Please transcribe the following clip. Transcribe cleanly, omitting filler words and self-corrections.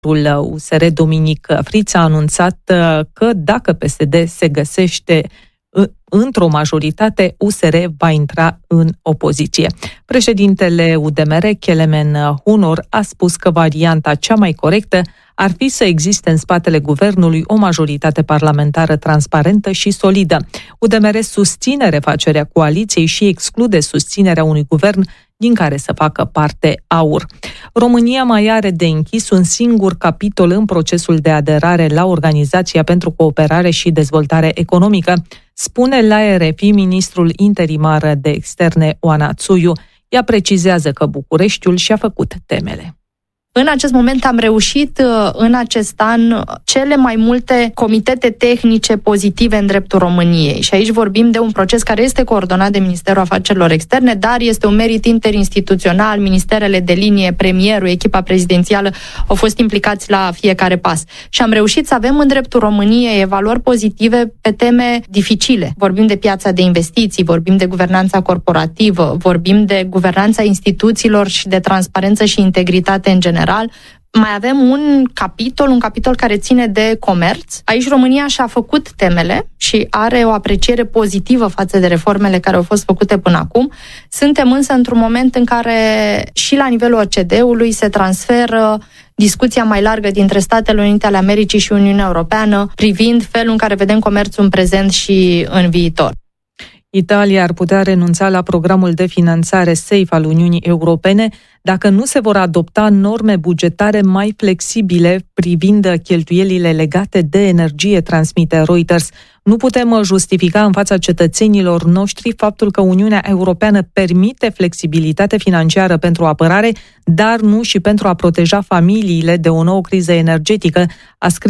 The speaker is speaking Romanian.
USR Dominic Friț a anunțat că dacă PSD se găsește într-o majoritate, USR va intra în opoziție. Președintele UDMR, Kelemen Hunor, a spus că varianta cea mai corectă ar fi să existe în spatele guvernului o majoritate parlamentară transparentă și solidă. UDMR susține refacerea coaliției și exclude susținerea unui guvern din care să facă parte AUR. România mai are de închis un singur capitol în procesul de aderare la Organizația pentru Cooperare și Dezvoltare Economică, spune la RFI ministrul interimar de externe Oana Tsuiu. Ea precizează că Bucureștiul și-a făcut temele. În acest moment am reușit în acest an cele mai multe comitete tehnice pozitive în dreptul României. Și aici vorbim de un proces care este coordonat de Ministerul Afacerilor Externe, dar este un merit interinstituțional, ministerele de linie, premierul, echipa prezidențială au fost implicați la fiecare pas. Și am reușit să avem în dreptul României evaluări pozitive pe teme dificile. Vorbim de piața de investiții, vorbim de guvernanța corporativă, vorbim de guvernanța instituțiilor și de transparență și integritate în general. Mai avem un capitol care ține de comerț. Aici România și-a făcut temele și are o apreciere pozitivă față de reformele care au fost făcute până acum. Suntem însă într-un moment în care și la nivelul OCDE-ului se transferă discuția mai largă dintre Statele Unite ale Americii și Uniunea Europeană privind felul în care vedem comerțul în prezent și în viitor. Italia ar putea renunța la programul de finanțare SAFE al Uniunii Europene dacă nu se vor adopta norme bugetare mai flexibile privind cheltuielile legate de energie, transmite Reuters. Nu putem justifica în fața cetățenilor noștri faptul că Uniunea Europeană permite flexibilitate financiară pentru apărare, dar nu și pentru a proteja familiile de o nouă criză energetică, a scris